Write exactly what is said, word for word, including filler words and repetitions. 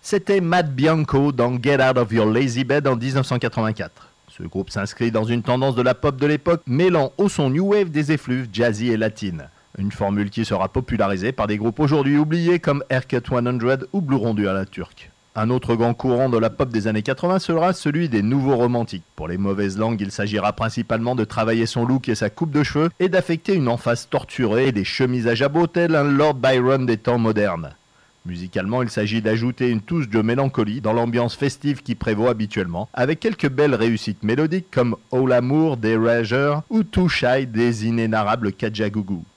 C'était Matt Bianco dans Get Out of Your Lazy Bed en dix-neuf cent quatre-vingt-quatre. Ce groupe s'inscrit dans une tendance de la pop de l'époque, mêlant au son new wave des effluves jazzy et latines. Une formule qui sera popularisée par des groupes aujourd'hui oubliés comme Haircut cent ou Blue Rendu à la turque. Un autre grand courant de la pop des années quatre-vingts sera celui des nouveaux romantiques. Pour les mauvaises langues, il s'agira principalement de travailler son look et sa coupe de cheveux et d'affecter une emphase torturée et des chemises à jabot tel un Lord Byron des temps modernes. Musicalement, il s'agit d'ajouter une touche de mélancolie dans l'ambiance festive qui prévaut habituellement, avec quelques belles réussites mélodiques comme Oh l'amour des Ragers ou Too Shy des inénarrables Kajagougou.